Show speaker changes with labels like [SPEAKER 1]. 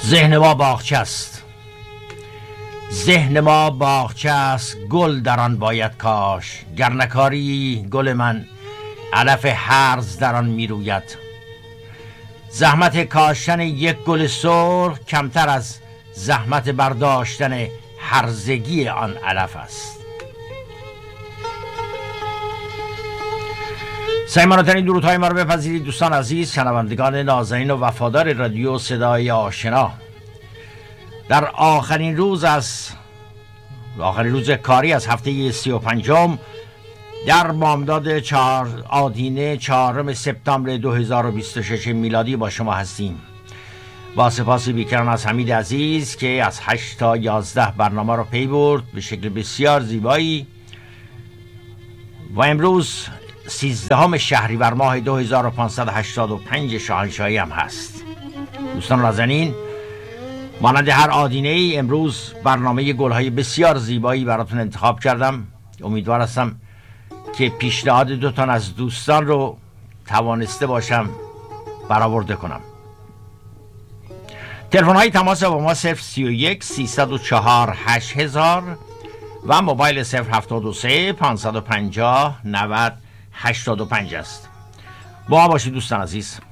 [SPEAKER 1] ذهن ما باغچه است، ذهن ما باغچه است، گل در آن باید کاش. گر نکاری گل من، علف هرز در آن می روید. زحمت کاشتن یک گل سرخ کمتر از زحمت برداشتن هرزگی آن علف است. سیمانترین درودهای ما رو بپذیرید دوستان عزیز، شنوندگان نازنین و وفادار رادیو صدای آشنا. در آخرین روز کاری از هفته 35 در بامداد آدینه 4 سپتامبر 2026 میلادی با شما هستیم. با سپاس بیکران از حمید عزیز که از 8 تا 11 برنامه رو پی برد به شکل بسیار زیبایی و امروز 13 شهریور ماه 2585 شاهنشاهی هم هست. دوستان نازنین، مانند هر آدینه ای امروز برنامه گلهای بسیار زیبایی براتون انتخاب کردم. امیدوار هستم که پیشنهاد 2 تن از دوستان رو توانسته باشم برآورده کنم. تلفن های تماس با ما 031 304 8000 و موبایل 073 550 90 85 است. با ما باشید دوستان عزیز.